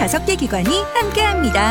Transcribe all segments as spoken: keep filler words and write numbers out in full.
다섯 개 기관이 함께합니다.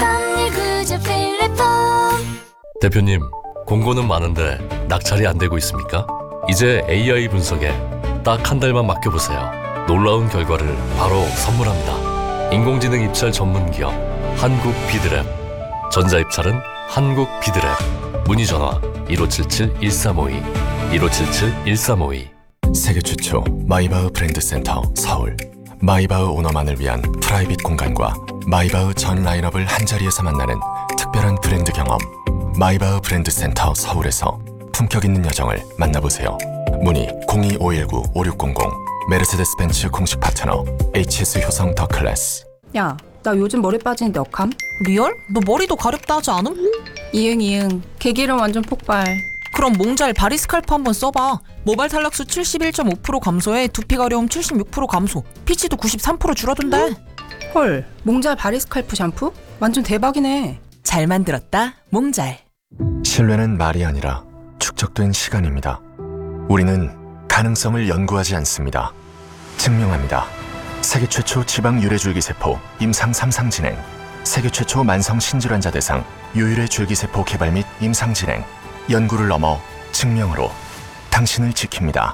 대표님, 공고는 많은데 낙찰이 안 되고 있습니까? 이제 에이아이 분석에 딱 한 달만 맡겨보세요. 놀라운 결과를 바로 선물합니다. 인공지능 입찰 전문 기업 한국 비드랩. 전자입찰은 한국 비드랩. 문의 전화 일오칠칠 일삼오이 일오칠칠 일삼오이. 세계 최초 마이바흐 브랜드 센터 서울. 마이바흐 오너만을 위한 프라이빗 공간과 마이바흐 전 라인업을 한자리에서 만나는 특별한 브랜드 경험. 마이바흐 브랜드 센터 서울에서 품격 있는 여정을 만나보세요. 문의 공이 오일구 오육공공. 메르세데스 벤츠 공식 파트너 에이치에스 효성 더 클래스. 야, 나 요즘 머리 빠지는데 억함? 리얼? 너 머리도 가렵다 하지 않음? 이응 이응 개기름 완전 폭발. 그럼 몽잘 바리스칼프 한번 써봐. 모발 탈락수 칠십일 점 오 퍼센트 감소에 두피 가려움 칠십육 퍼센트 감소, 피치도 구십삼 퍼센트 줄어든대. 헐, 몽잘 바리스칼프 샴푸? 완전 대박이네. 잘 만들었다, 몽잘. 신뢰는 말이 아니라 축적된 시간입니다. 우리는 가능성을 연구하지 않습니다. 증명합니다. 세계 최초 지방 유래줄기세포 임상 삼 상 진행. 세계 최초 만성 신질환자 대상 유일의 줄기세포 개발 및 임상 진행. 연구를 넘어 증명으로 당신을 지킵니다.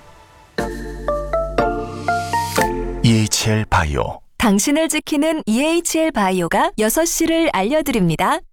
이에이치엘 바이오. 당신을 지키는 이에이치엘 바이오가 여섯 시를 알려드립니다.